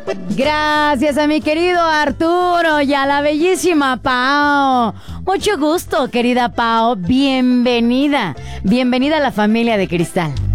Gracias a mi querido Arturo y a la bellísima Pao. Mucho gusto, querida Pao. Bienvenida. Bienvenida a la familia de Cristal.